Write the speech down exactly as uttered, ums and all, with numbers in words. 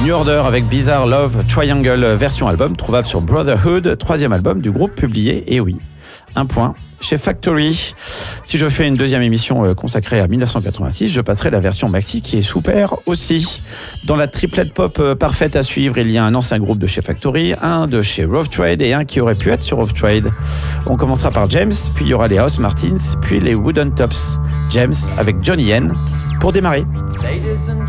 New Order avec Bizarre Love Triangle version album, trouvable sur Brotherhood, troisième album du groupe publié, et oui, un point chez Factory. Si je fais une deuxième émission consacrée à dix-neuf cent quatre-vingt-six, je passerai la version maxi qui est super aussi. Dans la triplette pop parfaite à suivre, il y a un ancien groupe de chez Factory, un de chez Rough Trade et un qui aurait pu être sur Rough Trade. On commencera par James, puis il y aura les House Martins, puis les Wooden Tops. James avec Johnny Yen pour démarrer.